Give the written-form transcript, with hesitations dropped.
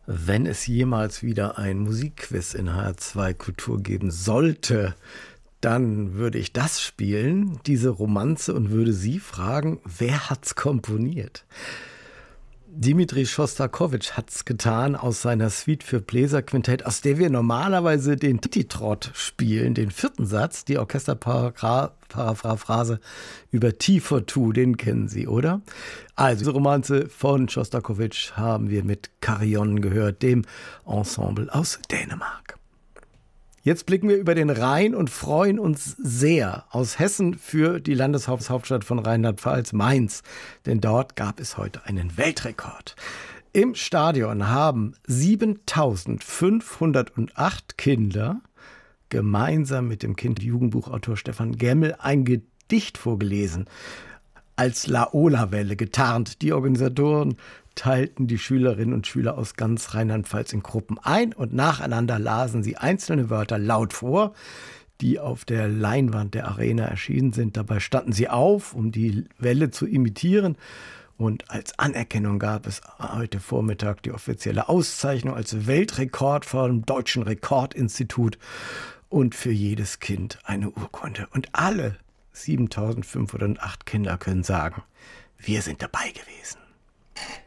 Wenn es jemals wieder ein Musikquiz in HR2 Kultur geben sollte, dann würde ich das spielen, diese Romanze, und würde Sie fragen, wer hat's komponiert? Dimitri Schostakowitsch hat's getan aus seiner Suite für Bläserquintett, aus der wir normalerweise den Titrott spielen, den vierten Satz, die Orchesterparaphrase über T for Two, den kennen Sie, oder? Also, diese Romanze von Schostakowitsch haben wir mit Carillon gehört, dem Ensemble aus Dänemark. Jetzt blicken wir über den Rhein und freuen uns sehr aus Hessen für die Landeshauptstadt von Rheinland-Pfalz, Mainz. Denn dort gab es heute einen Weltrekord. Im Stadion haben 7.508 Kinder gemeinsam mit dem Kind-Jugendbuchautor Stefan Gemmel ein Gedicht vorgelesen. Als Laola-Welle getarnt. Die Organisatoren teilten die Schülerinnen und Schüler aus ganz Rheinland-Pfalz in Gruppen ein und nacheinander lasen sie einzelne Wörter laut vor, die auf der Leinwand der Arena erschienen sind. Dabei standen sie auf, um die Welle zu imitieren. Und als Anerkennung gab es heute Vormittag die offizielle Auszeichnung als Weltrekord vom Deutschen Rekordinstitut und für jedes Kind eine Urkunde. Und alle 7.508 Kinder können sagen, wir sind dabei gewesen.